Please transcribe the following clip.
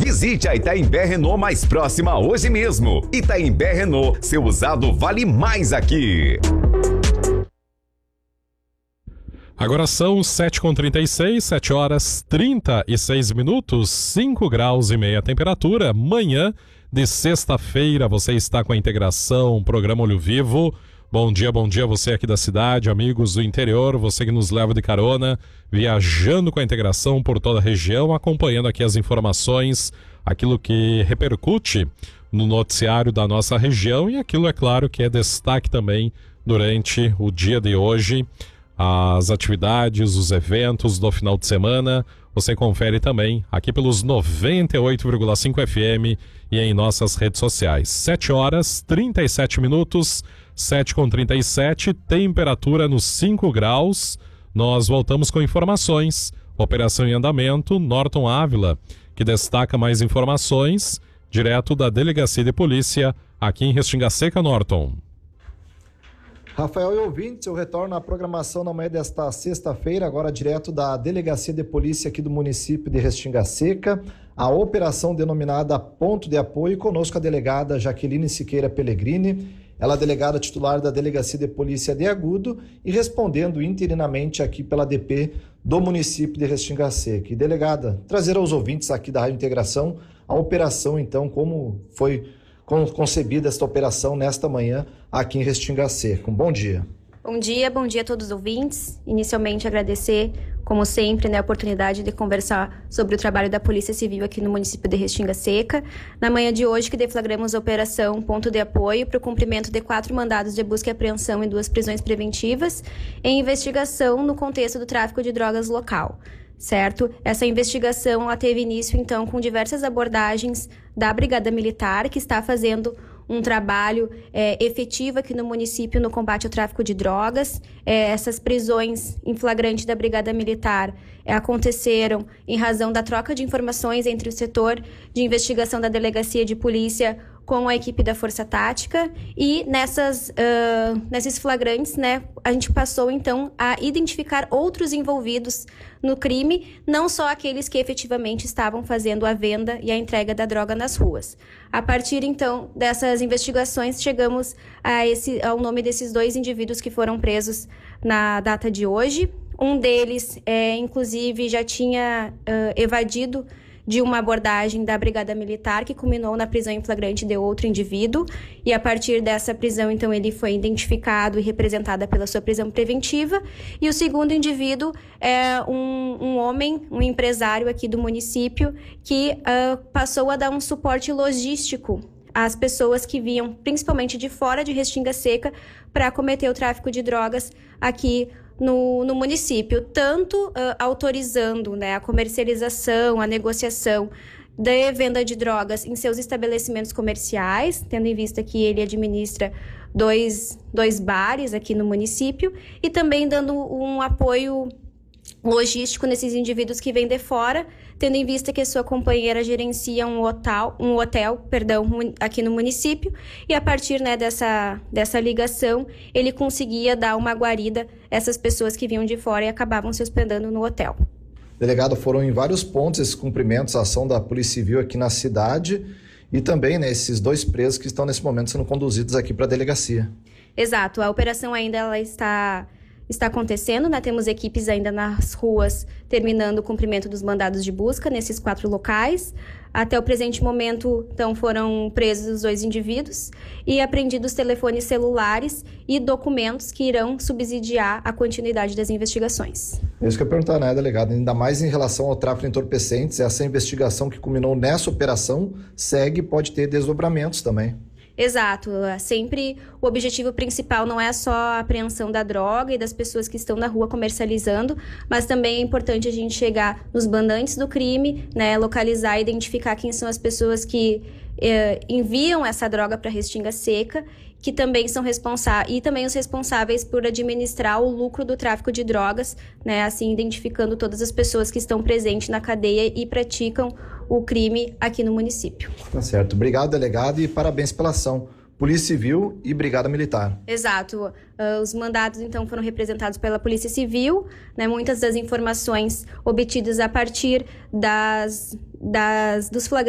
Visite a Itaimbé Renault mais próxima hoje mesmo. Itaimbé Renault, seu usado vale mais aqui. Agora são 7h36, 7 horas 36 minutos, 5 graus e meia a temperatura. Manhã de sexta-feira, você está com a Integração, programa Olho Vivo. Bom dia você aqui da cidade, amigos do interior, você que nos leva de carona, viajando com a Integração por toda a região, acompanhando aqui as informações, aquilo que repercute no noticiário da nossa região e aquilo, é claro, que é destaque também durante o dia de hoje. As atividades, os eventos do final de semana, você confere também aqui pelos 98,5 FM e em nossas redes sociais. 7 horas 37 minutos, 7h37, temperatura nos 5 graus. Nós voltamos com informações. Operação em andamento, Norton Ávila, que destaca mais informações, direto da Delegacia de Polícia, aqui em Restinga Seca, Norton. Rafael e ouvintes, eu retorno à programação na manhã desta sexta-feira, agora direto da Delegacia de Polícia aqui do município de Restinga Seca, a operação denominada Ponto de Apoio, conosco a delegada Jaqueline Siqueira Pellegrini, ela é delegada titular da Delegacia de Polícia de Agudo e respondendo interinamente aqui pela DP do município de Restinga Seca. E delegada, trazer aos ouvintes aqui da Rádio Integração a operação, então, como foi concebida esta operação nesta manhã aqui em Restinga Seca. Bom dia. Bom dia a todos os ouvintes. Inicialmente agradecer, como sempre, a oportunidade de conversar sobre o trabalho da Polícia Civil aqui no município de Restinga Seca. Na manhã de hoje que deflagramos a operação Ponto de Apoio para o cumprimento de 4 mandados de busca e apreensão e 2 prisões preventivas em investigação no contexto do tráfico de drogas local. Certo? Essa investigação ela teve início, então, com diversas abordagens da Brigada Militar, que está fazendo um trabalho efetivo aqui no município no combate ao tráfico de drogas. Essas prisões em flagrante da Brigada Militar aconteceram em razão da troca de informações entre o setor de investigação da Delegacia de Polícia com a equipe da Força Tática e nesses flagrantes, a gente passou então a identificar outros envolvidos no crime, não só aqueles que efetivamente estavam fazendo a venda e a entrega da droga nas ruas. A partir então dessas investigações, chegamos ao nome desses 2 indivíduos que foram presos na data de hoje. Um deles, inclusive, já tinha evadido de uma abordagem da Brigada Militar, que culminou na prisão em flagrante de outro indivíduo. E a partir dessa prisão, então, ele foi identificado e representado pela sua prisão preventiva. E o segundo indivíduo é um homem, um empresário aqui do município, que passou a dar um suporte logístico às pessoas que vinham, principalmente de fora de Restinga Seca, para cometer o tráfico de drogas aqui no município, tanto autorizando a comercialização, a negociação de venda de drogas em seus estabelecimentos comerciais, tendo em vista que ele administra dois bares aqui no município, e também dando um apoio logístico nesses indivíduos que vêm de fora, tendo em vista que a sua companheira gerencia um hotel, aqui no município, e a partir dessa ligação, ele conseguia dar uma guarida a essas pessoas que vinham de fora e acabavam se hospedando no hotel. Delegado, foram em vários pontos esses cumprimentos, a ação da Polícia Civil aqui na cidade e também esses 2 presos que estão nesse momento sendo conduzidos aqui para a delegacia. Exato, a operação ainda ela está acontecendo, temos equipes ainda nas ruas terminando o cumprimento dos mandados de busca nesses 4 locais. Até o presente momento, então, foram presos os 2 indivíduos e apreendidos telefones celulares e documentos que irão subsidiar a continuidade das investigações. É isso que eu ia perguntar, delegado? Ainda mais em relação ao tráfico de entorpecentes, essa investigação que culminou nessa operação segue e pode ter desdobramentos também. Exato, sempre o objetivo principal não é só a apreensão da droga e das pessoas que estão na rua comercializando, mas também é importante a gente chegar nos mandantes do crime, localizar e identificar quem são as pessoas que enviam essa droga para Restinga Seca, que também são responsáveis, e também os responsáveis por administrar o lucro do tráfico de drogas, assim identificando todas as pessoas que estão presentes na cadeia e praticam o crime aqui no município. Tá certo. Obrigado, delegado, e parabéns pela ação. Polícia Civil e Brigada Militar. Exato. Os mandados, então, foram representados pela Polícia Civil, muitas das informações obtidas a partir dos flagrantes